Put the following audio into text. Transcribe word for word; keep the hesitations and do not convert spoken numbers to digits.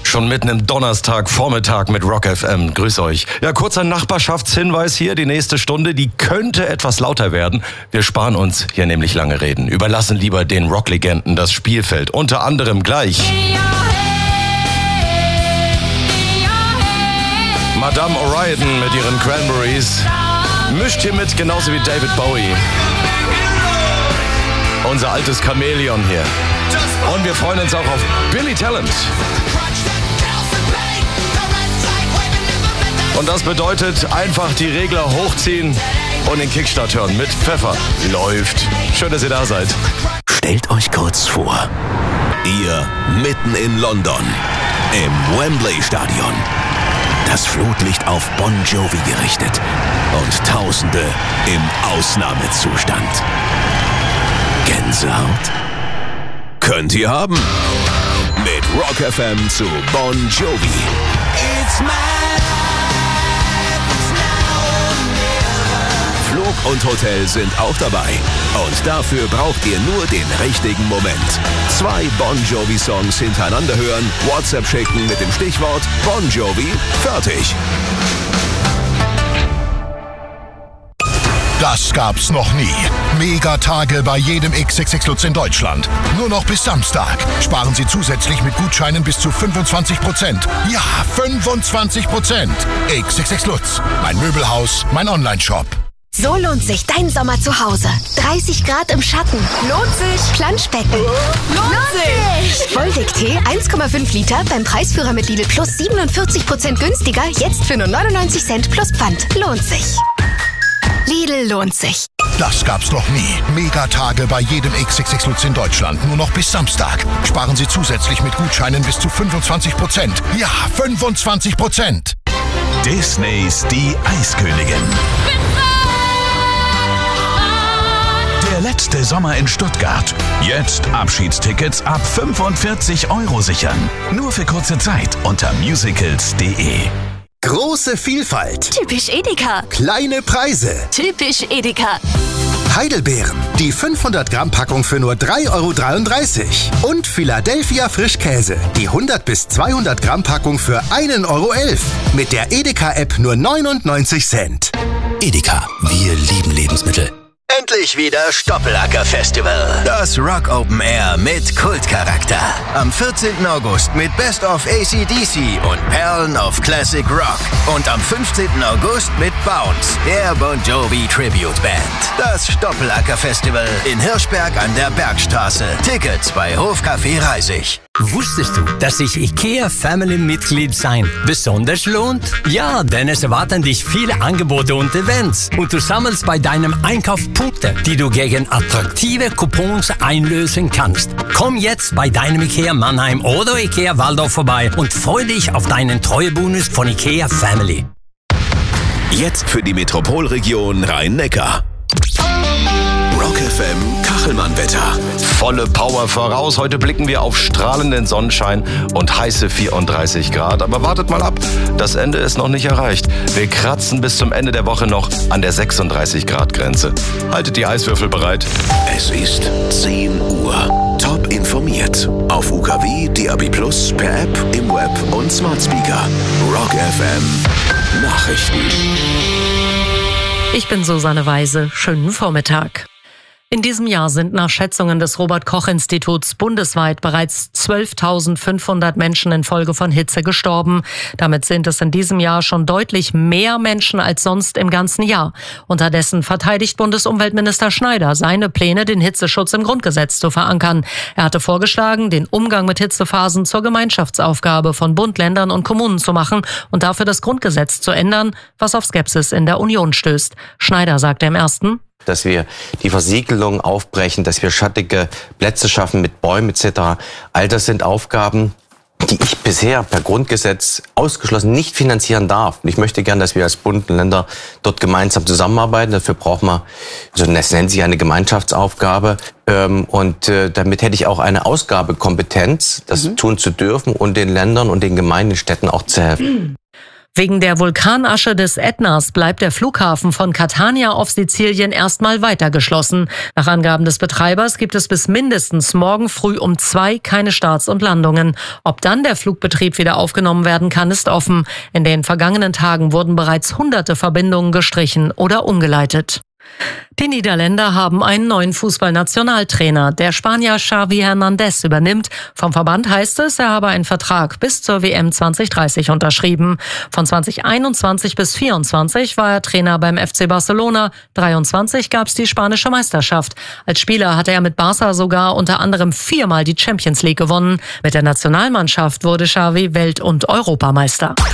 Schon mitten im Donnerstagvormittag mit Rock F M. Grüß euch. Ja, kurzer Nachbarschaftshinweis hier. Die nächste Stunde, die könnte etwas lauter werden. Wir sparen uns hier nämlich lange Reden. Überlassen lieber den Rocklegenden das Spielfeld. Unter anderem gleich Madame O'Riordan mit ihren Cranberries. Mischt hier mit, genauso wie David Bowie. Unser altes Chamäleon hier. Und wir freuen uns auch auf Billy Talent. Und das bedeutet einfach die Regler hochziehen und den Kickstart hören mit Pfeffer. Läuft. Schön, dass ihr da seid. Stellt euch kurz vor, ihr mitten in London, im Wembley-Stadion. Das Flutlicht auf Bon Jovi gerichtet und Tausende im Ausnahmezustand. Gänsehaut? Könnt ihr haben. Mit Rock F M zu Bon Jovi. It's my Flug und Hotel sind auch dabei. Und dafür braucht ihr nur den richtigen Moment. Zwei Bon Jovi-Songs hintereinander hören, WhatsApp schicken mit dem Stichwort Bon Jovi, fertig. Das gab's noch nie. Megatage bei jedem X X X Lutz in Deutschland. Nur noch bis Samstag. Sparen Sie zusätzlich mit Gutscheinen bis zu fünfundzwanzig Prozent. Ja, fünfundzwanzig Prozent. X X X Lutz. Mein Möbelhaus, mein Onlineshop. So lohnt sich dein Sommer zu Hause. dreißig Grad im Schatten. Lohnt sich. Planschbecken. Lohnt sich. Volvic-Tee eins Komma fünf Liter beim Preisführer mit Lidl Plus siebenundvierzig Prozent günstiger. Jetzt für nur neunundneunzig Cent plus Pfand. Lohnt sich. Lidl lohnt sich. Das gab's noch nie. Megatage bei jedem X X X Lutz in Deutschland. Nur noch bis Samstag. Sparen Sie zusätzlich mit Gutscheinen bis zu fünfundzwanzig Prozent. Ja, fünfundzwanzig Prozent. Disneys Die Eiskönigin. Der letzte Sommer in Stuttgart. Jetzt Abschiedstickets ab fünfundvierzig Euro sichern. Nur für kurze Zeit unter musicals punkt de. Große Vielfalt. Typisch Edeka. Kleine Preise. Typisch Edeka. Heidelbeeren. Die fünfhundert Gramm Packung für nur drei Euro dreiunddreißig. Und Philadelphia Frischkäse. Die hundert bis zweihundert Gramm Packung für ein Euro elf. Mit der Edeka-App nur neunundneunzig Cent. Edeka, wir lieben Lebensmittel. Endlich wieder Stoppelacker Festival. Das Rock Open Air mit Kultcharakter. Am vierzehnten August mit Best of A C D C und Perlen of Classic Rock. Und am fünfzehnten August mit Bounce, der Bon Jovi Tribute Band. Das Stoppelacker Festival in Hirschberg an der Bergstraße. Tickets bei Hofcafé Reisig. Wusstest du, dass sich IKEA Family Mitglied sein besonders lohnt? Ja, denn es erwarten dich viele Angebote und Events. Und du sammelst bei deinem Einkauf Punkte, die du gegen attraktive Coupons einlösen kannst. Komm jetzt bei deinem IKEA Mannheim oder IKEA Waldorf vorbei und freu dich auf deinen Treuebonus von IKEA Family. Jetzt für die Metropolregion Rhein-Neckar. Rock F M Kachelmann-Wetter. Volle Power voraus. Heute blicken wir auf strahlenden Sonnenschein und heiße vierunddreißig Grad. Aber wartet mal ab, das Ende ist noch nicht erreicht. Wir kratzen bis zum Ende der Woche noch an der sechsunddreißig Grad Grenze. Haltet die Eiswürfel bereit. Es ist zehn Uhr. Top informiert. Auf U K W, D A B Plus, per App, im Web und Smart Speaker. Rock F M Nachrichten. Ich bin Susanne Weise. Schönen Vormittag. In diesem Jahr sind nach Schätzungen des Robert-Koch-Instituts bundesweit bereits zwölftausendfünfhundert Menschen infolge von Hitze gestorben. Damit sind es in diesem Jahr schon deutlich mehr Menschen als sonst im ganzen Jahr. Unterdessen verteidigt Bundesumweltminister Schneider seine Pläne, den Hitzeschutz im Grundgesetz zu verankern. Er hatte vorgeschlagen, den Umgang mit Hitzephasen zur Gemeinschaftsaufgabe von Bund, Ländern und Kommunen zu machen und dafür das Grundgesetz zu ändern, was auf Skepsis in der Union stößt. Schneider sagte im ersten: dass wir die Versiegelung aufbrechen, dass wir schattige Plätze schaffen mit Bäumen et cetera. All das sind Aufgaben, die ich bisher per Grundgesetz ausgeschlossen nicht finanzieren darf. Und ich möchte gern, dass wir als Bund und Länder dort gemeinsam zusammenarbeiten. Dafür braucht man, also das nennt sich eine Gemeinschaftsaufgabe. Und damit hätte ich auch eine Ausgabekompetenz, das mhm. tun zu dürfen und den Ländern und den Gemeinden, Städten auch zu helfen. Wegen der Vulkanasche des Ätnas bleibt der Flughafen von Catania auf Sizilien erstmal weiter geschlossen. Nach Angaben des Betreibers gibt es bis mindestens morgen früh um zwei keine Starts und Landungen. Ob dann der Flugbetrieb wieder aufgenommen werden kann, ist offen. In den vergangenen Tagen wurden bereits hunderte Verbindungen gestrichen oder umgeleitet. Die Niederländer haben einen neuen Fußballnationaltrainer. Der Spanier Xavi Hernandez übernimmt. Vom Verband heißt es, er habe einen Vertrag bis zur W M zwanzig dreißig unterschrieben. Von zwanzig einundzwanzig bis vierundzwanzig war er Trainer beim F C Barcelona. dreiundzwanzig gab es die spanische Meisterschaft. Als Spieler hatte er mit Barca sogar unter anderem viermal die Champions League gewonnen. Mit der Nationalmannschaft wurde Xavi Welt- und Europameister.